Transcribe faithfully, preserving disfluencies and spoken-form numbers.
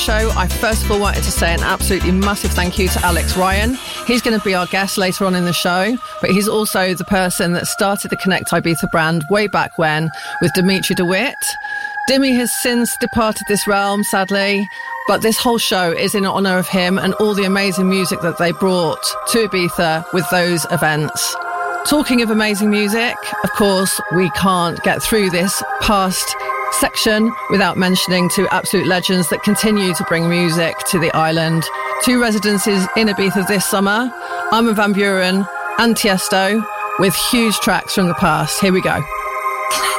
Show, I first of all wanted to say an absolutely massive thank you to Alex Ryan. He's going to be our guest later on in the show, but he's also the person that started the Connect Ibiza brand way back when with Dimitri de Wit. Dimi has since departed this realm, sadly, but this whole show is in honour of him and all the amazing music that they brought to Ibiza with those events. Talking of amazing music, of course, we can't get through this past section without mentioning two absolute legends that continue to bring music to the island. Two residencies in Ibiza this summer, Armin van Buuren and Tiesto, with huge tracks from the past. Here we go.